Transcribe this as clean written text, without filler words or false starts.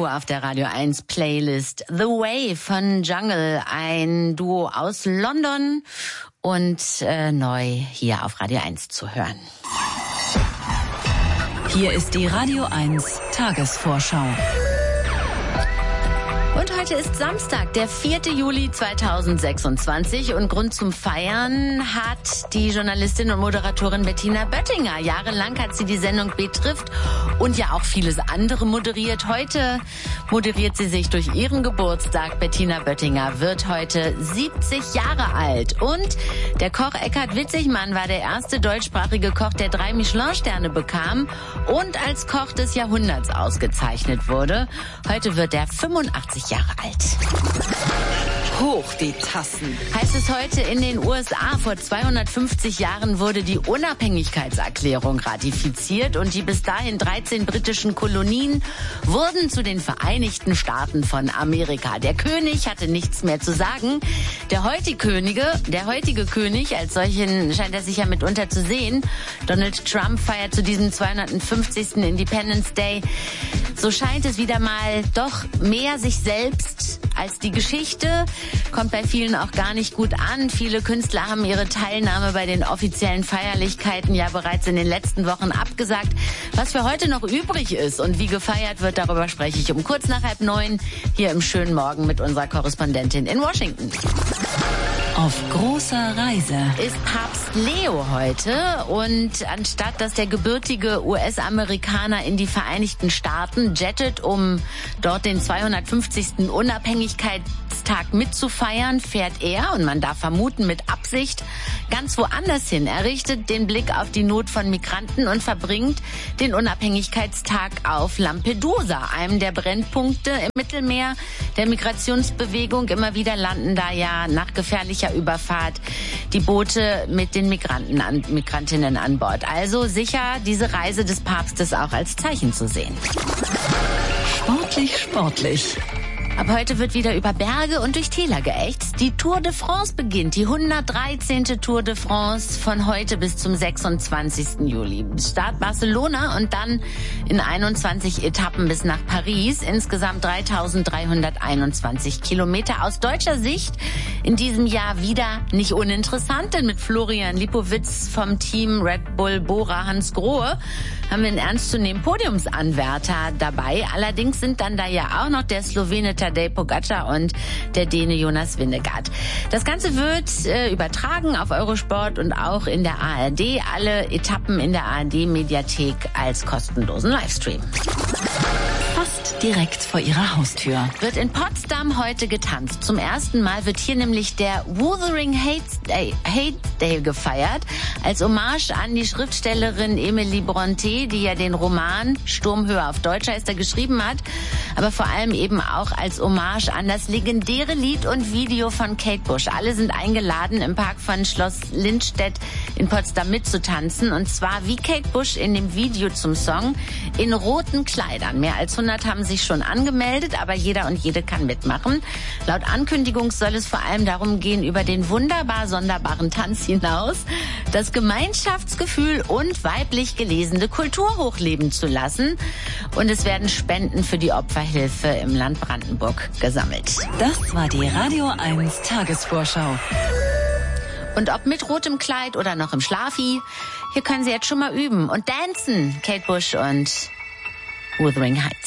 Uhr auf der Radio 1 Playlist The Way von Jungle, ein Duo aus London und neu hier auf Radio 1 zu hören. Hier ist die Radio 1 Tagesvorschau. Und heute ist Samstag, der 4. Juli 2026 und Grund zum Feiern hat die Journalistin und Moderatorin Bettina Böttinger. Jahrelang hat sie die Sendung Betrifft und ja auch vieles andere moderiert. Heute moderiert sie sich durch ihren Geburtstag. Bettina Böttinger wird heute 70 Jahre alt. Und der Koch Eckhard Witzigmann war der erste deutschsprachige Koch, der 3 Michelin-Sterne bekam und als Koch des Jahrhunderts ausgezeichnet wurde. Heute wird er 85 Jahre alt. Hoch die Tassen. Heißt es heute in den USA. Vor 250 Jahren wurde die Unabhängigkeitserklärung ratifiziert und die bis dahin 13 britischen Kolonien wurden zu den Vereinigten Staaten von Amerika. Der König hatte nichts mehr zu sagen. Der heutige König, als solchen scheint er sich ja mitunter zu sehen, Donald Trump feiert zu diesem 250. Independence Day. So scheint es wieder mal doch mehr sich selbst als die Geschichte. Kommt bei vielen auch gar nicht gut an. Viele Künstler haben ihre Teilnahme bei den offiziellen Feierlichkeiten ja bereits in den letzten Wochen abgesagt. Was für heute noch übrig ist und wie gefeiert wird, darüber spreche ich um kurz nach 8:30 hier im schönen Morgen mit unserer Korrespondentin in Washington. Auf großer Reise Ist Papst Leo heute und anstatt dass der gebürtige US-Amerikaner in die Vereinigten Staaten jettet, um dort den 250. Unabhängigkeitstag mitzufeiern, fährt er, und man darf vermuten mit Absicht, ganz woanders hin. Er richtet den Blick auf die Not von Migranten und verbringt den Unabhängigkeitstag auf Lampedusa, einem der Brennpunkte im Mittelmeer der Migrationsbewegung. Immer wieder landen da ja nach gefährlicher Überfahrt die Boote mit den Migrantinnen an Bord. Also sicher diese Reise des Papstes auch als Zeichen zu sehen. Sportlich. Ab heute wird wieder über Berge und durch Täler geächtzt. Die Tour de France beginnt, die 113. Tour de France von heute bis zum 26. Juli. Start Barcelona und dann in 21 Etappen bis nach Paris. Insgesamt 3.321 Kilometer. Aus deutscher Sicht in diesem Jahr wieder nicht uninteressant, denn mit Florian Lipowitz vom Team Red Bull Bora Hansgrohe haben wir einen ernstzunehmenden Podiumsanwärter dabei. Allerdings sind dann da ja auch noch der Slowene Tadej Pogacar und der Däne Jonas Vingegaard. Das Ganze wird übertragen auf Eurosport und auch in der ARD. Alle Etappen in der ARD-Mediathek als kostenlosen Livestream. Fast direkt vor ihrer Haustür Wird in Potsdam heute getanzt. Zum ersten Mal wird hier nämlich der Wuthering Hate Day gefeiert. Als Hommage an die Schriftstellerin Emily Brontë, die ja den Roman Sturmhöhe auf Deutsch heißt, er geschrieben hat. Aber vor allem eben auch als Hommage an das legendäre Lied und Video von Kate Bush. Alle sind eingeladen, im Park von Schloss Lindstedt in Potsdam mitzutanzen. Und zwar wie Kate Bush in dem Video zum Song in roten Kleidern. Mehr als 100 haben sich schon angemeldet, aber jeder und jede kann mitmachen. Laut Ankündigung soll es vor allem darum gehen, über den wunderbar sonderbaren Tanz hinaus das Gemeinschaftsgefühl und weiblich gelesene Kultur hochleben zu lassen. Und es werden Spenden für die Opferhilfe im Land Brandenburg gesammelt. Das war die Radio 1 Tagesvorschau. Und ob mit rotem Kleid oder noch im Schlafi, hier können Sie jetzt schon mal üben und dancen. Kate Bush und Wuthering Heights.